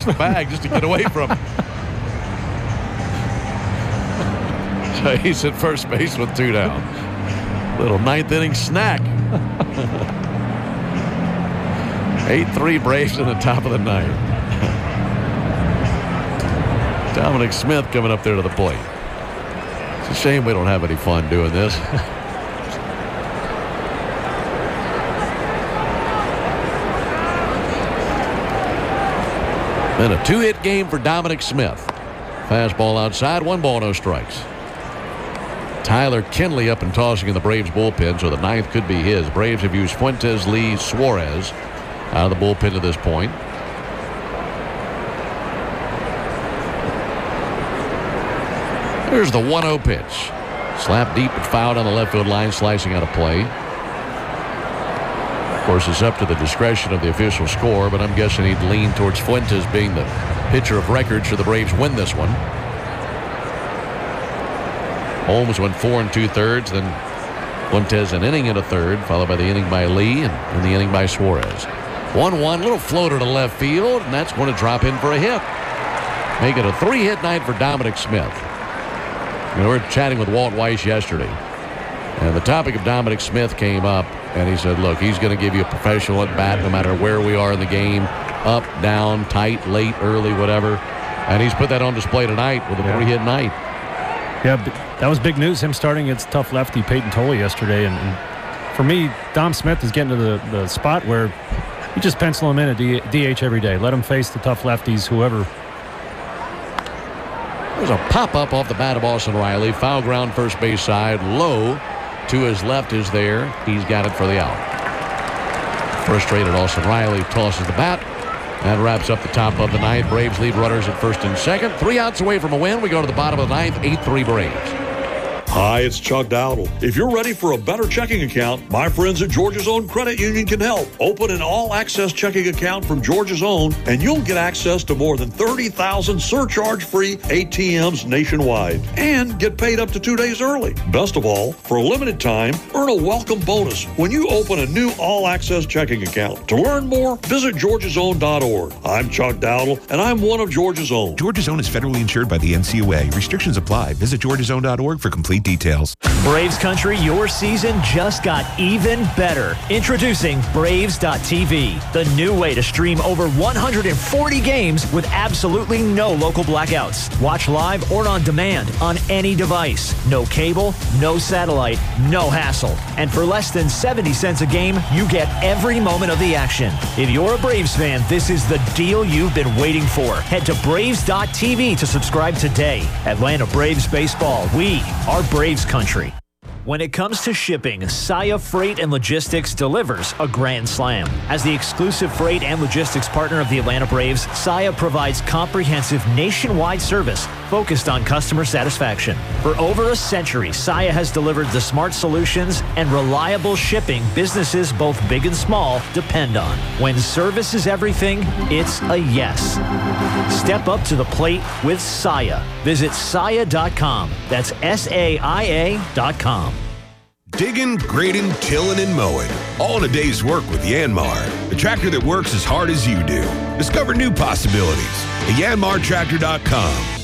the bag just to get away from him. So he's at first base with 2 down. Little ninth inning snack. 8-3 Braves in the top of the ninth. Dominic Smith coming up there to the plate. It's a shame we don't have any fun doing this. Then a 2-hit game for Dominic Smith. Fastball outside, 1 ball, no strikes. Tyler Kinley up and tossing in the Braves bullpen, so the ninth could be his. Braves have used Fuentes, Lee, Suarez out of the bullpen to this point. There's the 1-0 pitch. Slap deep and fouled on the left field line, slicing out of play. Of course, it's up to the discretion of the official score, but I'm guessing he'd lean towards Fuentes being the pitcher of record should the Braves win this one. Holmes went 4 2/3, then Fuentes an inning and a third, followed by the inning by Lee and the inning by Suarez. 1-1, little floater to left field, and that's going to drop in for a hit. Make it a 3-hit night for Dominic Smith. We were chatting with Walt Weiss yesterday, and the topic of Dominic Smith came up, and he said, look, he's going to give you a professional at bat no matter where we are in the game, up, down, tight, late, early, whatever. And he's put that on display tonight with a 3-hit night. Yeah, that was big news, him starting against tough lefty Peyton Tolley yesterday. And for me, Dom Smith is getting to the spot where you just pencil him in at DH every day. Let him face the tough lefties, whoever. There's a pop-up off the bat of Austin Riley. Foul ground first base side. Low to his left is there. He's got it for the out. Frustrated Austin Riley tosses the bat. That wraps up the top of the ninth. Braves lead runners at first and second. 3 outs away from a win. We go to the bottom of the ninth. 8-3 Braves. Hi, it's Chuck Dowdle. If you're ready for a better checking account, my friends at Georgia's Own Credit Union can help. Open an all-access checking account from Georgia's Own, and you'll get access to more than 30,000 surcharge-free ATMs nationwide and get paid up to 2 days early. Best of all, for a limited time, earn a welcome bonus when you open a new all-access checking account. To learn more, visit georgiasown.org. I'm Chuck Dowdle, and I'm one of Georgia's Own. Georgia's Own is federally insured by the NCUA. Restrictions apply. Visit georgiasown.org for complete details. Braves Country, your season just got even better. Introducing Braves.tv, the new way to stream over 140 games with absolutely no local blackouts. Watch live or on demand on any device. No cable, no satellite, no hassle. And for less than 70 cents a game, you get every moment of the action. If you're a Braves fan, this is the deal you've been waiting for. Head to Braves.tv to subscribe today. Atlanta Braves baseball. We are Braves Country. When it comes to shipping, Saia Freight and Logistics delivers a grand slam. As the exclusive freight and logistics partner of the Atlanta Braves, Saia provides comprehensive nationwide service focused on customer satisfaction. For over a century, Saia has delivered the smart solutions and reliable shipping businesses both big and small depend on. When service is everything, it's a yes. Step up to the plate with Saia. Visit Saia.com. That's SAIA.com. Digging, grading, tilling, and mowing. All in a day's work with Yanmar, the tractor that works as hard as you do. Discover new possibilities at yanmartractor.com.